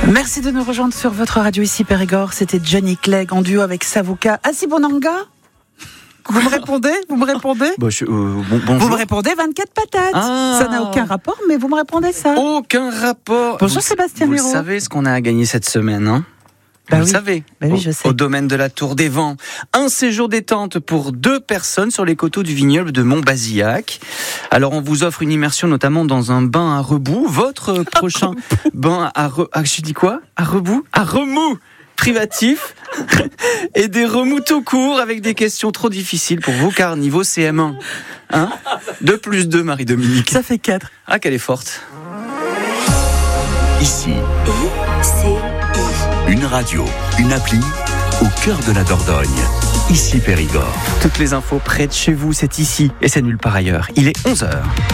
Merci de nous rejoindre sur votre radio ici Périgord. C'était Johnny Clegg en duo avec Savuka Asibonanga. Vous me répondez Bonjour. Vous me répondez 24 patates. Ça n'a aucun rapport, mais vous me répondez ça. Aucun rapport. Bonjour Sébastien Miro. Vous savez ce qu'on a à gagner cette semaine, hein? Vous savez, oui, je sais. Au domaine de la Tour des Vents, un séjour détente pour 2 personnes sur les coteaux du vignoble de Montbazillac. Alors on vous offre une immersion notamment dans un bain à rebou. Votre prochain bain à remous privatif et des remous tout court avec des questions trop difficiles pour vous car niveau CM1. 2 plus 2, Marie-Dominique. Ça fait 4. Ah, qu'elle est forte. Ici, une radio, une appli, au cœur de la Dordogne. Ici Périgord. Toutes les infos près de chez vous, c'est ici et c'est nulle part ailleurs. Il est 11h.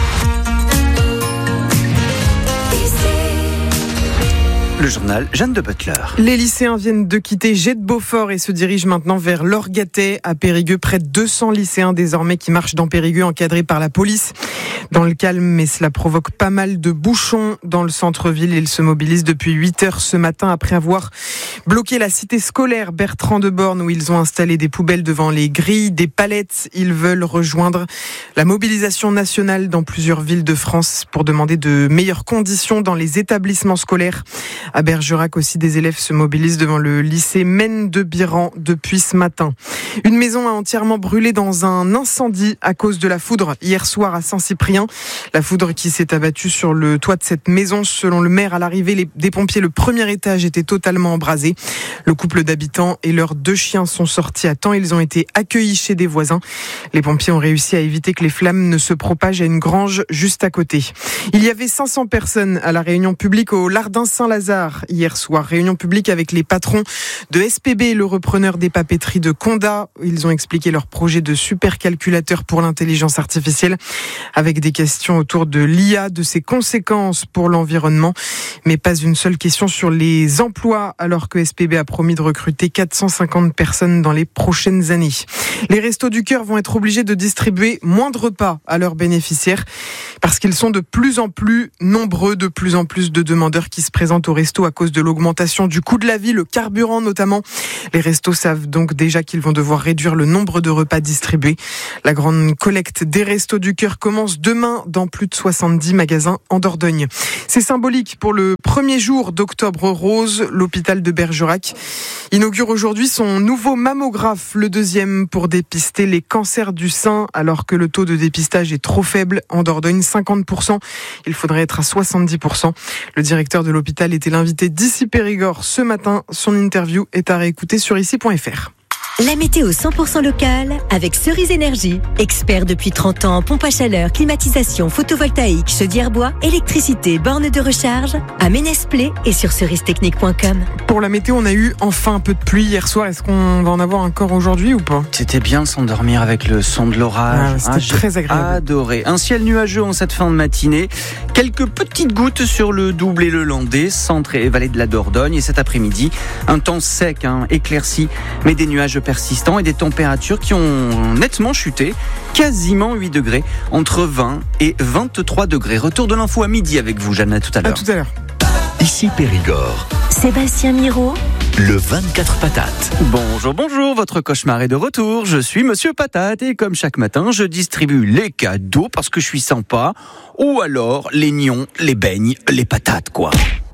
Le journal Jeanne de Butler. Les lycéens viennent de quitter Jette-Beaufort et se dirigent maintenant vers l'Orgatet à Périgueux. Près de 200 lycéens désormais qui marchent dans Périgueux, encadrés par la police. Dans le calme, mais cela provoque pas mal de bouchons dans le centre-ville. Ils se mobilisent depuis 8h ce matin après avoir bloqué la cité scolaire Bertrand de Born où ils ont installé des poubelles devant les grilles, des palettes. Ils veulent rejoindre la mobilisation nationale dans plusieurs villes de France pour demander de meilleures conditions dans les établissements scolaires. À Bergerac aussi, des élèves se mobilisent devant le lycée Maine de Biran depuis ce matin. Une maison a entièrement brûlé dans un incendie à cause de la foudre hier soir à Saint-Cyprien. La foudre qui s'est abattue sur le toit de cette maison. Selon le maire, à l'arrivée des pompiers, le premier étage était totalement embrasé. Le couple d'habitants et leurs 2 chiens sont sortis à temps. Ils ont été accueillis chez des voisins. Les pompiers ont réussi à éviter que les flammes ne se propagent à une grange juste à côté. Il y avait 500 personnes à la réunion publique au Lardin Saint-Lazare hier soir. Réunion publique avec les patrons de SPB, le repreneur des papeteries de Condat. Ils ont expliqué leur projet de supercalculateur pour l'intelligence artificielle avec des questions autour de l'IA, de ses conséquences pour l'environnement, mais pas une seule question sur les emplois alors que SPB a promis de recruter 450 personnes dans les prochaines années. Les Restos du Cœur vont être obligés de distribuer moins de repas à leurs bénéficiaires parce qu'ils sont de plus en plus nombreux, de plus en plus de demandeurs qui se présentent au resto à cause de l'augmentation du coût de la vie, le carburant notamment. Les restos savent donc déjà qu'ils vont devoir réduire le nombre de repas distribués. La grande collecte des Restos du Cœur commence demain dans plus de 70 magasins en Dordogne. C'est symbolique pour le premier jour d'Octobre Rose. L'hôpital de Bergerac inaugure aujourd'hui son nouveau mammographe, le 2e pour dépister les cancers du sein, alors que le taux de dépistage est trop faible en Dordogne, 50%. Il faudrait être à 70%. Le directeur de l'hôpital était l'invité d'Ici Périgord ce matin. Son interview est à réécouter sur ici.fr. La météo 100% locale avec Cerise Énergie. Expert depuis 30 ans en pompe à chaleur, climatisation, photovoltaïque, chaudière bois, électricité, borne de recharge. À Ménès-Plé et sur cerise-technique.com. Pour la météo, on a eu enfin un peu de pluie hier soir. Est-ce qu'on va en avoir encore aujourd'hui ou pas ? C'était bien de s'endormir avec le son de l'orage. C'était très agréable. Adoré. Un ciel nuageux en cette fin de matinée. Quelques petites gouttes sur le Doublé le Landais, centre et vallée de la Dordogne. Et cet après-midi, un temps sec, éclairci, mais des nuages persistants et des températures qui ont nettement chuté, quasiment 8 degrés, entre 20 et 23 degrés. Retour de l'info à midi avec vous, Jeanne, à tout à l'heure. À tout à l'heure. Ici Périgord. Sébastien Miro. Le 24 patates. Bonjour, votre cauchemar est de retour. Je suis Monsieur Patate et comme chaque matin, je distribue les cadeaux parce que je suis sympa, ou alors les nions, les beignes, les patates, quoi.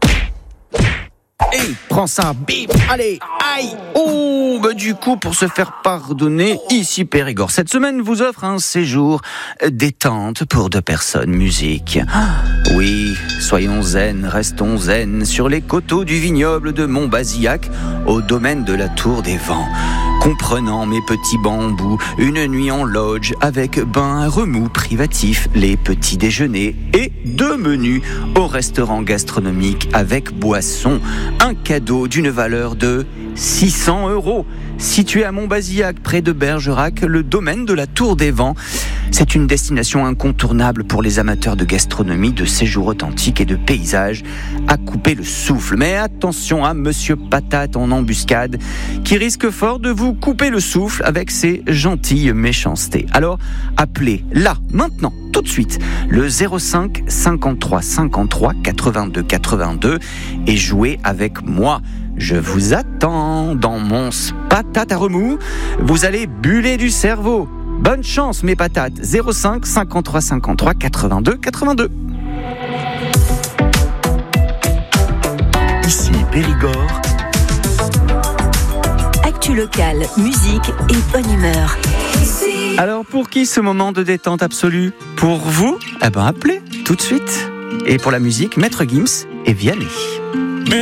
Hey, prends ça, bim, allez, aïe. Oh, du coup, pour se faire pardonner, ici Périgord, cette semaine vous offre un séjour détente pour 2 personnes, musique. Oui, soyons zen, restons zen sur les coteaux du vignoble de Montbazillac, au domaine de la Tour des Vents. Comprenant mes petits bambous, une nuit en lodge avec bain à remous privatif, les petits déjeuners et 2 menus au restaurant gastronomique avec boisson. Un cadeau d'une valeur de 600 €. Situé à Montbazillac, près de Bergerac, le domaine de la Tour des Vents. C'est une destination incontournable pour les amateurs de gastronomie, de séjours authentiques et de paysages à couper le souffle. Mais attention à Monsieur Patate en embuscade, qui risque fort de vous nous couper le souffle avec ces gentilles méchancetés. Alors, appelez là, maintenant, tout de suite, le 05 53 53 82 82 et jouez avec moi. Je vous attends dans mon patate à remous. Vous allez buller du cerveau. Bonne chance mes patates. 05 53 53 82 82. Ici Périgord. Actu locale, musique et bonne humeur. Alors pour qui ce moment de détente absolue? Pour vous? Eh ben appelez tout de suite. Et pour la musique, Maître Gims et Vianney.